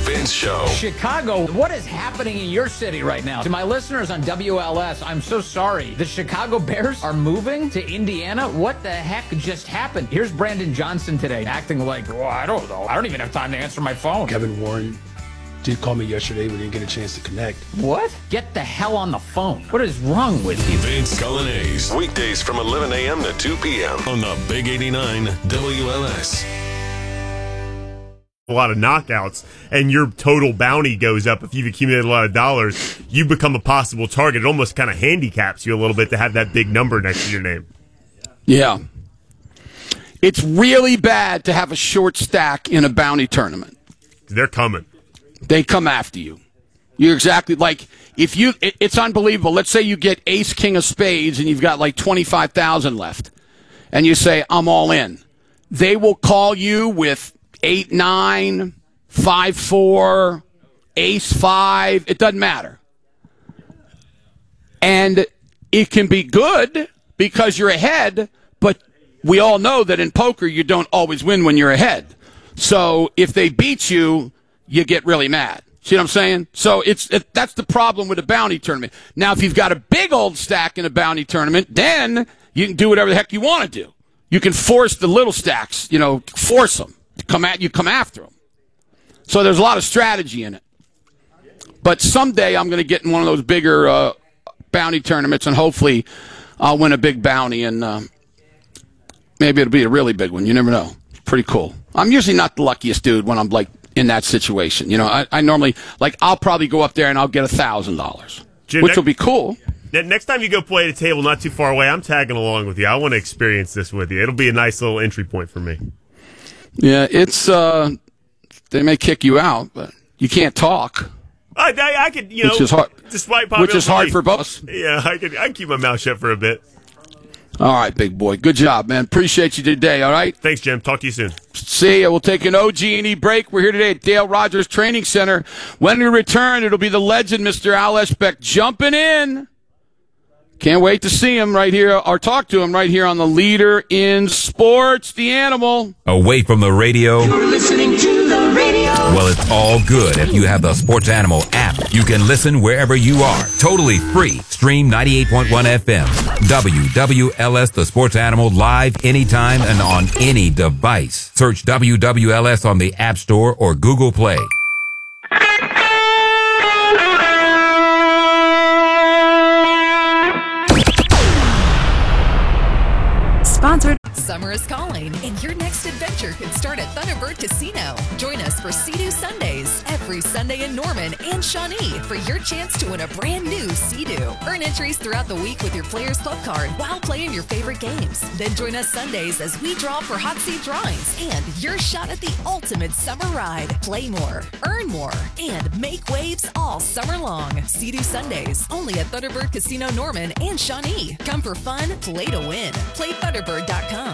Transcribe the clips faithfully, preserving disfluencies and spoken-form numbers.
Vince Show. Chicago, what is happening in your city right now? To my listeners on W L S, I'm so sorry. The Chicago Bears are moving to Indiana? What the heck just happened? Here's Brandon Johnson today, acting like, well, I don't know. I don't even have time to answer my phone. Kevin Warren did call me yesterday. We didn't get a chance to connect. What? Get the hell on the phone. What is wrong with you? Vince Coglianese. Weekdays from eleven a.m. to two p.m. on the Big eighty-nine W L S. A lot of knockouts, and your total bounty goes up. If you've accumulated a lot of dollars, you become a possible target. It almost kind of handicaps you a little bit to have that big number next to your name. Yeah. It's really bad to have a short stack in a bounty tournament. They're coming. They come after you. You're exactly like, if you, it, it's unbelievable. Let's say you get ace, king of spades, and you've got like twenty-five thousand left, and you say, I'm all in. They will call you with eight, nine, five, four, ace, five. It doesn't matter. And it can be good because you're ahead, but we all know that in poker you don't always win when you're ahead. So if they beat you, you get really mad. See what I'm saying? So it's it, that's the problem with a bounty tournament. Now, if you've got a big old stack in a bounty tournament, then you can do whatever the heck you want to do. You can force the little stacks, you know, force them. Come at you, come after them. So there's a lot of strategy in it. But someday I'm going to get in one of those bigger uh, bounty tournaments, and hopefully I'll win a big bounty, and uh, maybe it'll be a really big one. You never know. Pretty cool. I'm usually not the luckiest dude when I'm like in that situation. You know, I, I normally like I'll probably go up there and I'll get a thousand dollars, which will be cool. Next time you go play at a table not too far away, I'm tagging along with you. I want to experience this with you. It'll be a nice little entry point for me. Yeah, it's, uh, they may kick you out, but you can't talk. I, I, I could, you know, which is hard, despite which is hard for both. Yeah, I could, I can keep my mouth shut for a bit. All right, big boy. Good job, man. Appreciate you today, all right? Thanks, Jim. Talk to you soon. See ya. We'll take an O G and E break. We're here today at Dale Rogers Training Center. When we return, it'll be the legend, Mister Al Eschbeck, jumping in. Can't wait to see him right here, or talk to him right here on the Leader in Sports, The Animal. Away from the radio. You're listening to the radio. Well, it's all good if you have the Sports Animal app. You can listen wherever you are. Totally free. Stream ninety-eight point one F M. W W L S, the Sports Animal, live anytime and on any device. Search W W L S on the App Store or Google Play. Sponsored. Summer is calling, and your next adventure could start at Thunderbird Casino. Join us for Sea-Doo Sundays every Sunday in Norman and Shawnee for your chance to win a brand new Sea-Doo. Earn entries throughout the week with your Players Club card while playing your favorite games. Then join us Sundays as we draw for hot seat drawings and your shot at the ultimate summer ride. Play more, earn more, and make waves all summer long. Sea-Doo Sundays only at Thunderbird Casino Norman and Shawnee. Come for fun, play to win. Play Thunderbird dot com.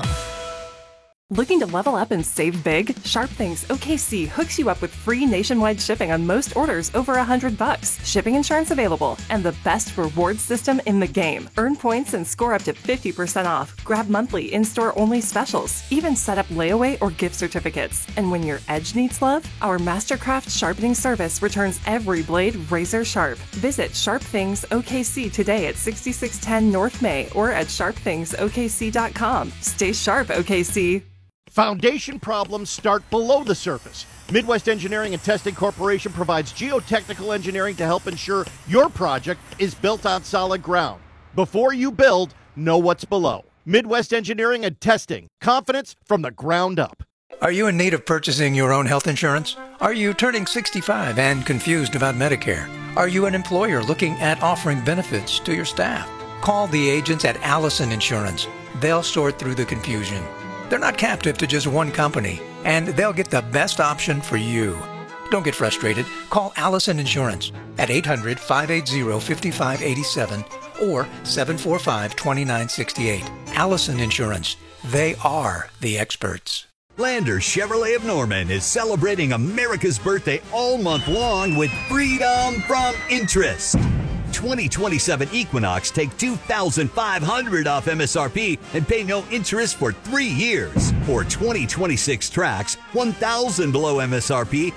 Looking to level up and save big? Sharp Things O K C hooks you up with free nationwide shipping on most orders over a hundred bucks. Shipping insurance available and the best reward system in the game. Earn points and score up to fifty percent off. Grab monthly in-store only specials. Even set up layaway or gift certificates. And when your edge needs love, our Mastercraft sharpening service returns every blade razor sharp. Visit Sharp Things O K C today at sixty-six ten North May or at sharp things O K C dot com. Stay sharp, O K C. Foundation problems start below the surface. Midwest Engineering and Testing Corporation provides geotechnical engineering to help ensure your project is built on solid ground. Before you build, know what's below. Midwest Engineering and Testing. Confidence from the ground up. Are you in need of purchasing your own health insurance? Are you turning sixty-five and confused about Medicare? Are you an employer looking at offering benefits to your staff? Call the agents at Allison Insurance. They'll sort through the confusion. They're not captive to just one company, and they'll get the best option for you. Don't get frustrated. Call Allison Insurance at eight hundred, five eight zero, five five eight seven or seven four five, two nine six eight. Allison Insurance. They are the experts. Lander Chevrolet of Norman is celebrating America's birthday all month long with freedom from interest. twenty twenty-seven Equinox take two thousand five hundred dollars off M S R P and pay no interest for three years. Or twenty twenty-six Trax, one thousand dollars below M S R P